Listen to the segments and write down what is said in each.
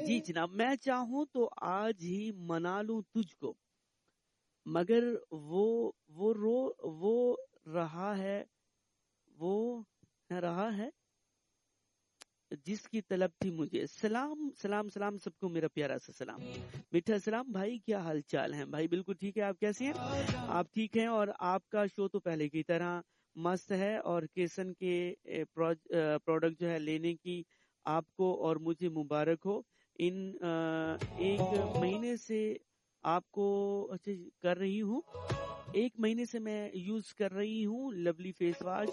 جی جناب، میں چاہوں تو آج ہی منا لوں تجھ کو، مگر وہ رہا ہے وہ رہا ہے جس کی طلب تھی مجھے. سلام سلام سلام سب کو، میرا پیارا سا سلام. میٹھا سلام بھائی، کیا حال چال ہیں بھائی؟ بالکل ٹھیک ہے، آپ کیسے ہیں؟ آپ ٹھیک ہیں؟ اور آپ کا شو تو پہلے کی طرح مست ہے، اور کیسن کے پروڈکٹ جو ہے لینے کی آپ کو اور مجھے مبارک ہو. ان ایک مہینے سے آپ کو کر رہی ہوں، ایک مہینے سے میں یوز کر رہی ہوں لولی فیس واش.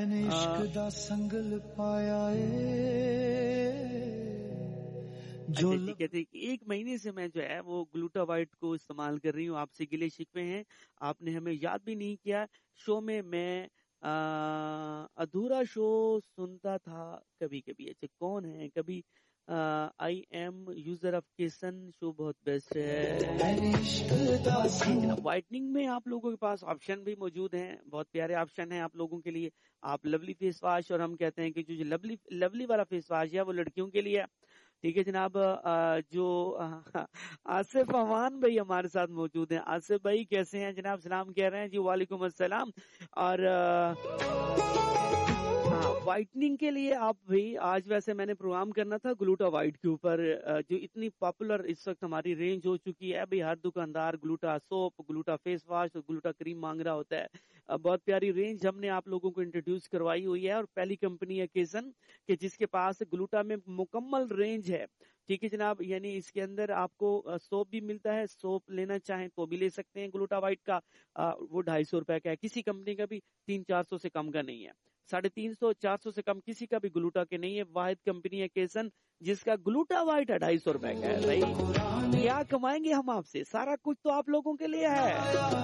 کہتے ایک مہینے سے میں جو ہے وہ گلوٹا وائٹ کو استعمال کر رہی ہوں. آپ سے گلے شکوے ہیں، آپ نے ہمیں یاد بھی نہیں کیا. شو میں ادھورا شو سنتا تھا کبھی کبھی. اچھا کون ہے؟ کبھی آئی ایم یوزر آف کیسن شو بہت بیسٹ ہے. وائٹننگ میں آپ لوگوں کے پاس آپشن بھی موجود ہیں، بہت پیارے آپشن ہیں آپ لوگوں کے لیے. آپ لولی فیس واش، اور ہم کہتے ہیں کہ جو لولی والا فیس واش ہے وہ لڑکیوں کے لیے. ٹھیک ہے جناب. جو آصف امان بھائی ہمارے ساتھ موجود ہیں. آصف بھائی کیسے ہیں جناب؟ سلام کہہ رہے ہیں جی. وعلیکم السلام. اور وائٹننگ کے لیے آپ بھی آج ویسے میں نے پروگرام کرنا تھا گلوٹا وائٹ کے اوپر، جو اتنی پاپولر اس وقت ہماری رینج ہو چکی ہے. ابھی ہر دکاندار گلوٹا سوپ، گلوٹا فیس واش اور گلوٹا کریم مانگ رہا ہوتا ہے. بہت پیاری رینج ہم نے آپ لوگوں کو انٹروڈیوس کروائی ہوئی ہے، اور پہلی کمپنی ہے کیسن کہ جس کے پاس گلوٹا میں مکمل رینج ہے. ٹھیک ہے جناب، یعنی اس کے اندر آپ کو سوپ بھی ملتا ہے، سوپ لینا چاہیں تو بھی لے سکتے ہیں. گلوٹا وائٹ کا وہ 250 روپے کا ہے، کسی کمپنی کا بھی 300-400 سے کم کا نہیں ہے. 350-400 سے کم کسی کا بھی گلوٹا کے نہیں ہے. واحد کمپنی ہے کیسن جس کا گلوٹا وائٹ 250 روپے کا ہے. بھائی کیا کمائیں گے ہم آپ سے؟ سارا کچھ تو آپ لوگوں کے لیے ہے.